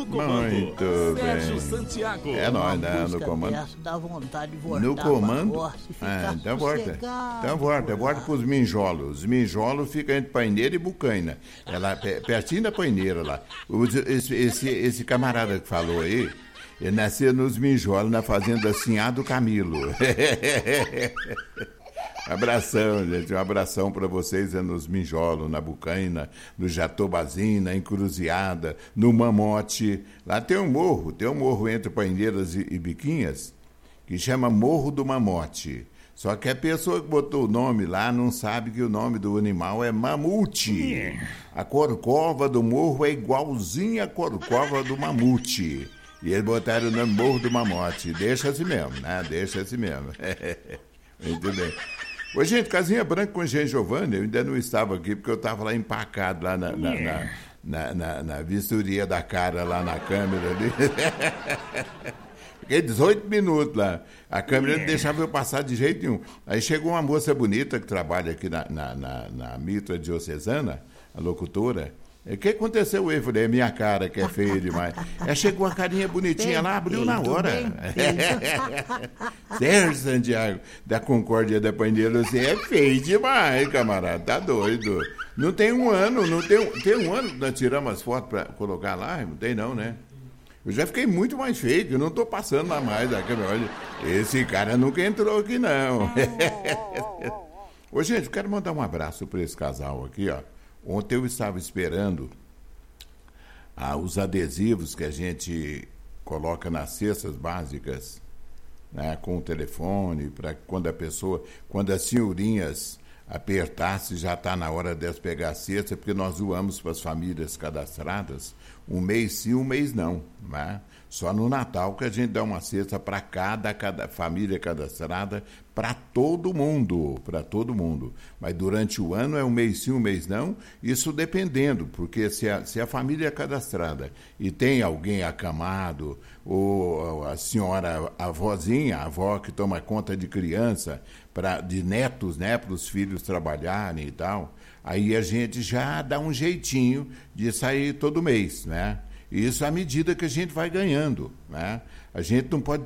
No comando, Muito Sérgio bem. Santiago. É nóis, né? No comando. Dessa, dá vontade de voltar No comando? pra roça e ficar Então volta. sossegado Então volta por lá. pros minjolos. Os minjolos ficam entre Paineira e Bucaina. É lá, pertinho da Paineira lá. Esse camarada que falou aí, ele nasceu nos minjolos, na fazenda Sinhá do Camilo. Abração, gente. Um abração para vocês nos minjolos, na Bucaina, no Jatobazina, na Encruzilhada, no Mamote. Lá tem um morro entre Paineiras e Biquinhas, que chama Morro do Mamote. Só que a pessoa que botou o nome lá não sabe que o nome do animal é mamute. A corcova do morro é igualzinha à corcova do mamute. E eles botaram o nome Morro do Mamote. Deixa assim mesmo, né? Deixa assim mesmo. Muito bem. Ô, gente, Casinha Branca com Jean Giovanni, eu ainda não estava aqui, porque eu estava lá empacado, lá na vistoria da cara, lá na câmera ali. Fiquei 18 minutos lá. A câmera não deixava eu passar de jeito nenhum. Aí chegou uma moça bonita que trabalha aqui na Mitra Diocesana, a locutora. O que aconteceu? Eu falei, é minha cara que é feia demais. Aí chegou a carinha bonitinha lá, abriu na hora. Sérgio Santiago, da Concórdia da Paineira, você é feio demais, camarada, tá doido. Não tem um ano, tem um ano que nós tiramos as fotos para colocar lá, não tem não, né? Eu já fiquei muito mais feio, que eu não tô passando lá mais. Olha, esse cara nunca entrou aqui, não. Ô, gente, eu quero mandar um abraço para esse casal aqui, ó. Ontem eu estava esperando os adesivos que a gente coloca nas cestas básicas, né, com o telefone, para quando as senhorinhas apertassem, já está na hora delas pegar a cesta, porque nós doamos para as famílias cadastradas, um mês sim, um mês não, né? Só no Natal que a gente dá uma cesta para cada família cadastrada, para todo mundo. Mas durante o ano é um mês sim, um mês não, isso dependendo, porque se a família é cadastrada e tem alguém acamado, ou a senhora, a avó que toma conta de criança, de netos, né, para os filhos trabalharem e tal, aí a gente já dá um jeitinho de sair todo mês, né? Isso à medida que a gente vai ganhando, né? A gente não pode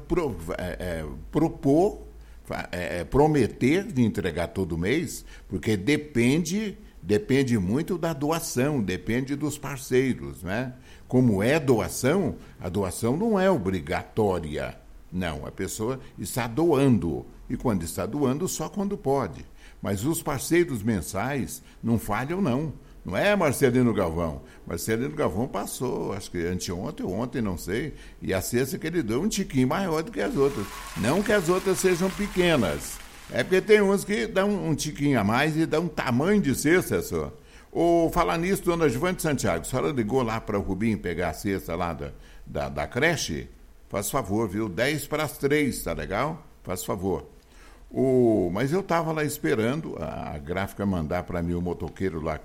prometer de entregar todo mês, porque depende muito da doação, depende dos parceiros, né? Como é doação, a doação não é obrigatória. Não, a pessoa está doando. E quando está doando, só quando pode. Mas os parceiros mensais não falham, não. Não é Marcelino Galvão. Marcelino Galvão passou, acho que anteontem ou ontem, não sei, e a cesta que ele deu um tiquinho maior do que as outras. Não que as outras sejam pequenas. É porque tem uns que dão um tiquinho a mais e dão um tamanho de cesta só. Ou falar nisso, dona Givante Santiago, a senhora ligou lá para o Rubinho pegar a cesta lá da creche? Faz favor, viu? 2:50, tá legal? Faz favor. Mas eu estava lá esperando a gráfica mandar para mim o motoqueiro lá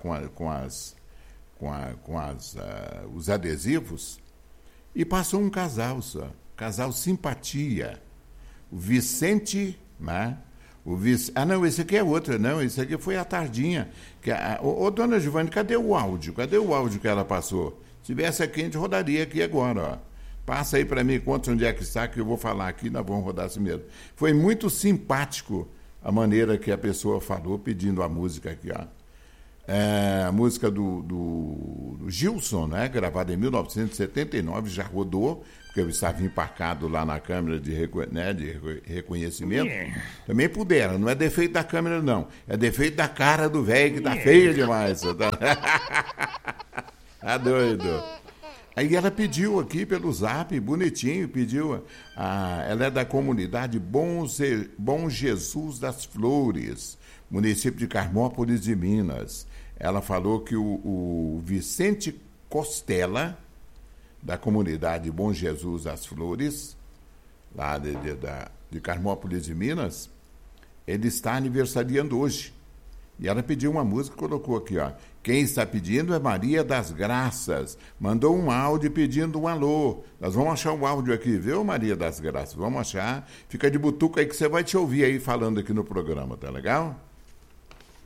os adesivos, e passou um casal só, casal simpatia, o Vicente, né? Não, esse aqui é outro, não, esse aqui foi a tardinha. Dona Giovanni, cadê o áudio? Cadê o áudio que ela passou? Se tivesse aqui, a gente rodaria aqui agora, ó. Passa aí para mim, conta onde é que está, que eu vou falar aqui, nós vamos rodar assim mesmo. Foi muito simpático a maneira que a pessoa falou, pedindo a música aqui, ó. A música do Gilson, né, gravada em 1979, já rodou, porque eu estava empacado lá na câmera de reconhecimento. Também puderam, não é defeito da câmera, não. É defeito da cara do velho, que tá feia demais. Tá doido. Aí ela pediu aqui pelo Zap, bonitinho, ela é da comunidade Bom Jesus das Flores, município de Carmópolis de Minas. Ela falou que o Vicente Costela, da comunidade Bom Jesus das Flores, lá de Carmópolis de Minas, ele está aniversariando hoje. E ela pediu uma música e colocou aqui, ó. Quem está pedindo é Maria das Graças. Mandou um áudio pedindo um alô. Nós vamos achar o áudio aqui, viu, Maria das Graças? Vamos achar. Fica de butuca aí que você vai te ouvir aí falando aqui no programa, tá legal?